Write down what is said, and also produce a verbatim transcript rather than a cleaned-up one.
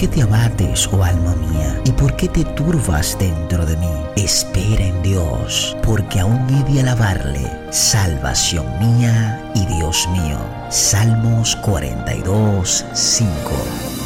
qué te abates, oh alma mía? ¿Y por qué te turbas dentro de mí? Espera en Dios, porque aún he de alabarle, salvación mía y Dios mío. Salmos cuarenta y dos, cinco.